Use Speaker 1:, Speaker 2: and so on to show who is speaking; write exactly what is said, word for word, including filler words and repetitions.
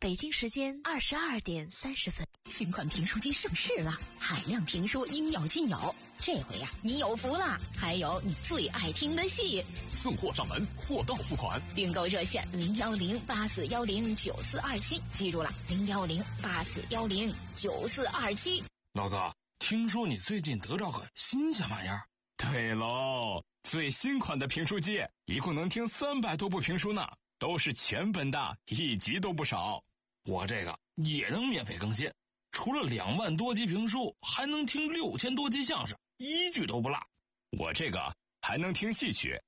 Speaker 1: 北京时间二十二点三十分。
Speaker 2: 新款评书机上市了，海量评书应有尽有。这回呀、啊，你有福了，还有你最爱听的戏。
Speaker 3: 送货上门，货到付款。
Speaker 2: 订购热线零幺零八四幺零九四二七，记住了，零幺零八四幺零九四二七。
Speaker 4: 老哥，听说你最近得着个新鲜玩意儿？
Speaker 5: 对喽，最新款的评书机，一共能听三百多部评书呢，都是全本的，一集都不少。
Speaker 4: 我这个也能免费更新，除了两万多集评书，还能听六千多集相声，一句都不落。
Speaker 5: 我这个还能听戏曲，